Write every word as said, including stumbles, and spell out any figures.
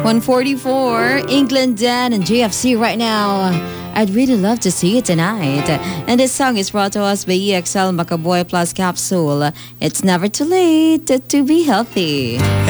one forty-four, England Dan and J F C right now. I'd really love to see you tonight. And this song is brought to us by E X L Macaboy Plus Capsule. It's never too late to be healthy.